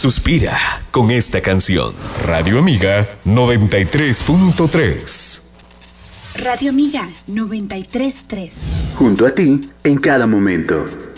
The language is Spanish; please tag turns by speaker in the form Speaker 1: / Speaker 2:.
Speaker 1: suspira con esta canción. Radio Amiga 93.3.
Speaker 2: Radio Amiga 93.3.
Speaker 3: Junto a ti en cada momento.